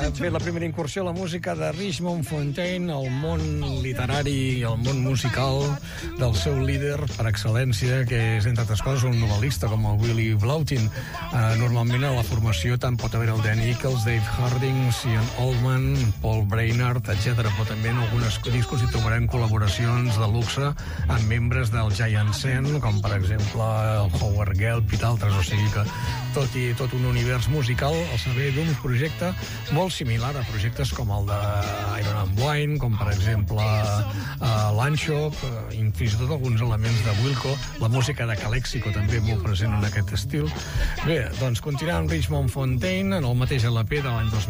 Bé, la primera incursió a la música de Richmond Fontaine, el món literari i el món musical del seu líder per excel·lència, que és, entre altres coses, un novel·lista com el Willie Blautin. Normalment a la formació tant pot haver el Dan Eccles, Dave Harding, Ian Oldman, Paul Brainerd, etc. Però també en algunes discos hi trobarem col·laboracions de luxe amb membres del Giant Sen, com per exemple el Howard Gelb i d'altres. O sigui que tot un univers musical al servei d'un projecte molt similar a projectes com el de Iron and Wine, com per exemple Landshop, i fins i tot alguns elements de Wilco, la música de Calexico també molt present en aquest estil. Bé, doncs continuem amb Richmond Fontaine en el mateix LP de l'any 2000.